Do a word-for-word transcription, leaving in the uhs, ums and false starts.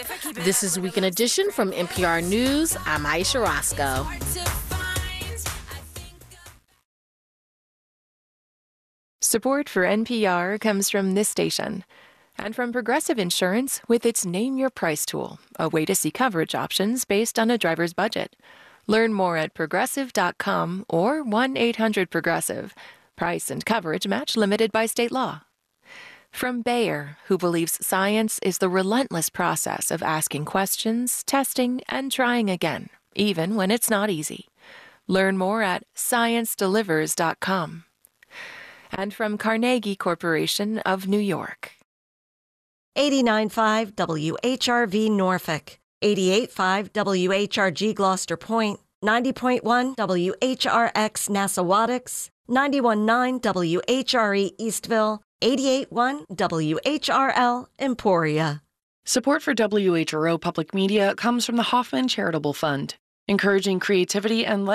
This is Weekend Edition from N P R News. I'm Aisha Roscoe. Support for N P R comes from this station and from Progressive Insurance with its Name Your Price tool, a way to see coverage options based on a driver's budget. Learn more at progressive dot com or one eight hundred progressive. Price and coverage match limited by state law. From Bayer, who believes science is the relentless process of asking questions, testing, and trying again, even when it's not easy. Learn more at science delivers dot com. And from Carnegie Corporation of New York. eighty-nine point five W H R V Norfolk, eighty-eight point five W H R G Gloucester Point, ninety point one W H R X Nassawadox, ninety-one point nine W H R E Eastville, eighty-eight point one W H R L Emporia. Support for W H R O Public Media comes from the Hoffman Charitable Fund, encouraging creativity and